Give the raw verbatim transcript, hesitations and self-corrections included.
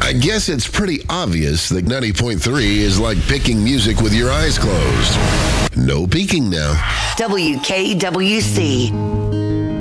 I guess it's pretty obvious that ninety point three is like picking music with your eyes closed. No peeking now. W K W C.